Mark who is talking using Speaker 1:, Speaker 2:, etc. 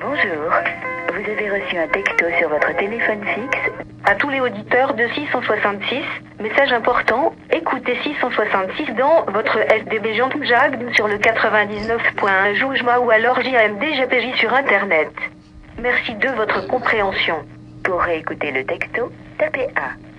Speaker 1: Bonjour. Vous avez reçu un texto sur votre téléphone fixe. À tous les auditeurs de 666, message important, écoutez 666 dans votre SDB Jean Jacques sur le 99.1 Joujma ou alors JMD sur Internet. Merci de votre compréhension. Pour réécouter le texto, tapez 1.